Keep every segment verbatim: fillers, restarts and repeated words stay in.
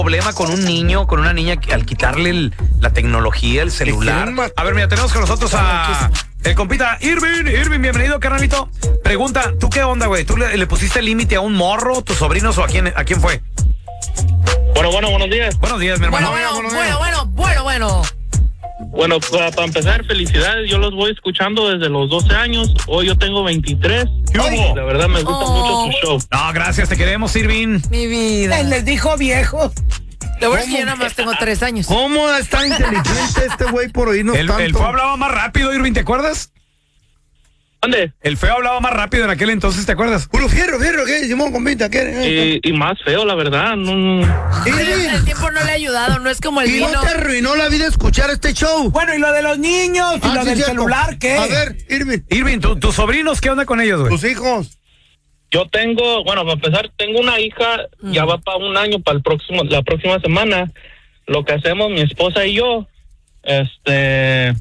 problema con un niño, con una niña que al quitarle el- la tecnología, el celular? A ver, mira, tenemos con nosotros a el compita Irving. Irving, bienvenido, carnalito. Pregunta, ¿tú qué onda, güey? ¿Tú le, le pusiste límite a un morro, tus sobrinos o a quién, a quién fue? Bueno, bueno, buenos días. Buenos días, mi hermano. Bueno, bueno, bueno, bueno, bueno, bueno. Bueno, para, para empezar, felicidades. Yo los voy escuchando desde los doce años. Hoy yo tengo veintitrés. ¿Qué hubo? La verdad me gusta Oh. mucho su show. No, gracias, te queremos, Irving. Mi vida. Él les dijo viejo. Lo bueno es que yo nada más tengo tres años. ¿Cómo está inteligente este güey por oírnos El, tanto? el feo hablaba más rápido, Irving, ¿te acuerdas? ¿Dónde? El feo hablaba más rápido en aquel entonces, ¿te acuerdas? Puro fierro, fierro, ¿qué? Simón, compita, ¿qué? Y, y más feo, la verdad. No, Pero el tiempo no le ha ayudado, no es como el ¿Y vino. no te arruinó la vida escuchar este show? Bueno, y lo de los niños, y Ah, lo sí, del cierto. celular, ¿qué? A ver, Irving, Irving, ¿tu- ¿tus sobrinos qué onda con ellos, güey? tus hijos. yo tengo, bueno, para empezar, tengo una hija, ya va para un año, para el próximo, la próxima semana. Lo que hacemos mi esposa y yo, este,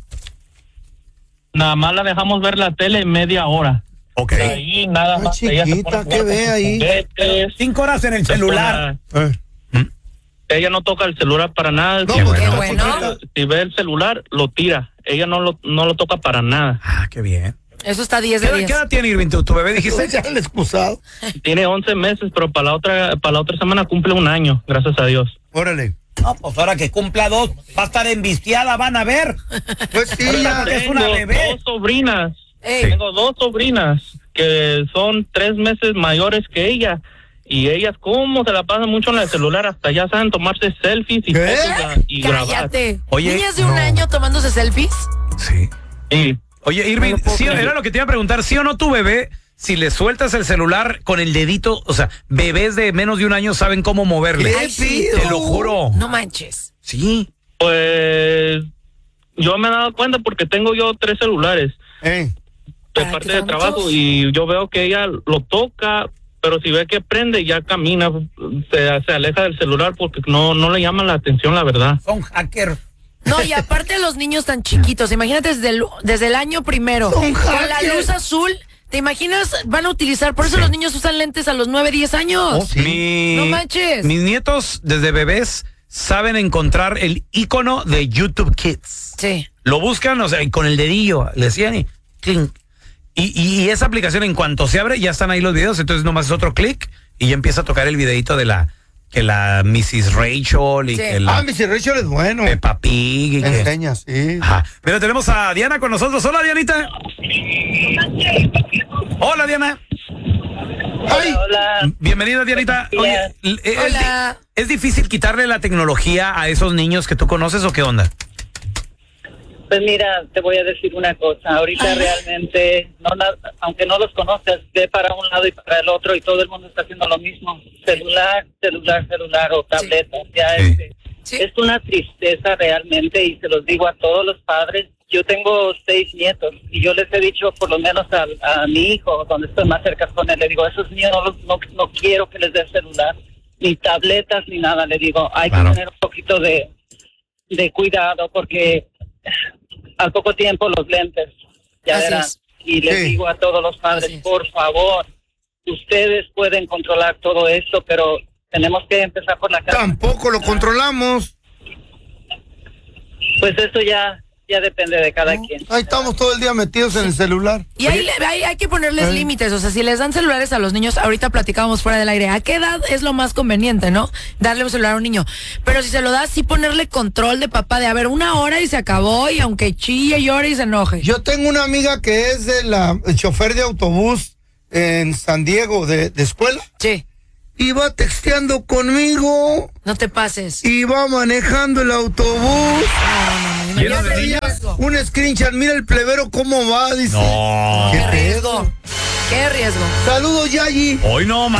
nada más la dejamos ver la tele media hora. Ok. Ahí nada Ay, más. ella se chiquita, pone a ¿qué jugar ve con sus ahí? juguetes, Cinco horas en el se celular. pone a- Eh. Ella no toca el celular para nada. No, si, pues, qué ve- bueno. si ve el celular, lo tira. Ella no lo, no lo toca para nada. Ah, qué bien. Eso está diez ¿Qué, de edad- qué diez. edad tiene Irving? ¿Tu, tu bebé dijiste? Ya el excusado. Tiene once meses, pero para la otra para la otra semana cumple un año, gracias a Dios. Órale. No, pues ahora que cumpla dos, va a estar envistiada, van a ver. Pues sí, Ahorita ya. es una Tengo bebé. dos sobrinas. Ey. Tengo dos sobrinas que son tres meses mayores que ella. Y ellas, ¿cómo se la pasan mucho en el celular? Hasta ya saben tomarse selfies y, ¿Qué? fotos y grabar. Cállate. Oye, Niñas de un no. año tomándose selfies. Sí. Sí. Oye, Irving, No lo puedo sí, creer. era lo que te iba a preguntar, ¿sí o no tu bebé, si le sueltas el celular con el dedito, o sea, bebés de menos de un año saben cómo moverle? ¿Qué Ay, sí, pido? Te lo juro. No manches. Sí. Pues yo me he dado cuenta porque tengo yo tres celulares Eh. de ¿Para parte qué de tantos? trabajo y yo veo que ella lo toca, pero si ve que prende ya camina, se, se aleja del celular porque no no le llama la atención, la verdad. Son hackers. No, y aparte los niños tan chiquitos, imagínate desde el, desde el año primero, Son con la hackers. luz azul, ¿te imaginas? Van a utilizar, por eso los niños usan lentes a los nueve, diez años. Oh, sí. Mi- No manches. Mis nietos, desde bebés, saben encontrar el icono de YouTube Kids. Sí. Lo buscan, o sea, y con el dedillo, le decían y clink. Y, y, y esa aplicación, en cuanto se abre, ya están ahí los videos, entonces nomás es otro clic y ya empieza a tocar el videito de la, que la missus Rachel y Sí. que la Ah, mi Rachel es bueno. Peppa Pig y que... Enseña, sí. Ajá. Mira, tenemos a Diana con nosotros. Hola, Dianita. Hola, Diana. Ay, Hola. Bienvenida, Dianita. Oye, l- ¿es, Hola. di- ¿es difícil quitarle la tecnología a esos niños que tú conoces o qué onda? Pues mira, te voy a decir una cosa. Ahorita realmente, no, la- aunque no los conozcas, ve para un lado y para el otro y todo el mundo está haciendo lo mismo. Celular, celular, celular o tableta. Ya Sí. este, Sí. es una tristeza realmente y se los digo a todos los padres. Yo tengo seis nietos y yo les he dicho, por lo menos a, a mi hijo, donde estoy más cerca con él, le digo, a esos niños no, los- no, no quiero que les dé celular, ni tabletas, ni nada. Le digo, hay Claro. que tener un poquito de, de cuidado porque al poco tiempo los lentes, ya Así verán. es. Y les Sí. digo a todos los padres, Así es. por favor, ustedes pueden controlar todo esto, pero tenemos que empezar por la casa. tampoco lo controlamos. Pues eso ya ya depende de cada quien. Ahí estamos todo el día metidos en el celular. Y ahí le- hay, hay que ponerles Eh. límites, o sea, si les dan celulares a los niños, ahorita platicábamos fuera del aire, ¿a qué edad es lo más conveniente, no? Darle un celular a un niño. Pero si se lo das, sí ponerle control de papá, de a ver, una hora y se acabó, y aunque chille, llore y se enoje. Yo tengo una amiga que es de la, el chofer de autobús en San Diego de, de escuela. Sí, Iba texteando conmigo, no te pases. iba manejando el autobús. No, no, no, Lleno de imagínate. niñas. Un screenshot, mira el plebero cómo va, dice. No. ¿Qué Qué pedo? riesgo. Qué riesgo. Saludos, Yayi. Hoy no más.